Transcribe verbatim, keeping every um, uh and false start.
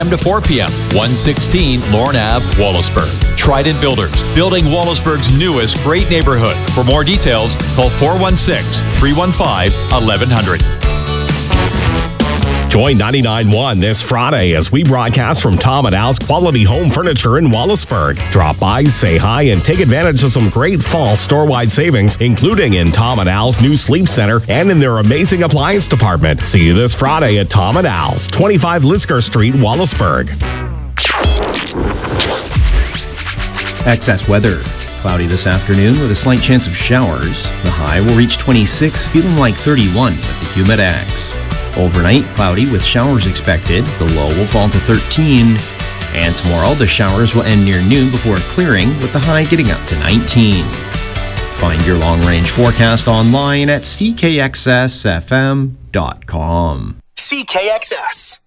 to four p.m. one sixteen Lorne Avenue, Wallaceburg. Trident Builders, building Wallaceburg's newest great neighborhood. For more details, call four one six, three one five, eleven hundred. Join ninety-nine point one this Friday as we broadcast from Tom and Al's Quality Home Furniture in Wallaceburg. Drop by, say hi, and take advantage of some great fall store-wide savings, including in Tom and Al's new sleep center and in their amazing appliance department. See you this Friday at Tom and Al's, twenty-five Lisker Street, Wallaceburg. Excess weather. Cloudy this afternoon with a slight chance of showers. The high will reach twenty-six, feeling like thirty-one with the Humidex. Overnight, cloudy with showers expected. The low will fall to thirteen. And tomorrow, the showers will end near noon before clearing, with the high getting up to nineteen. Find your long-range forecast online at c k x s f m dot com. C K X S.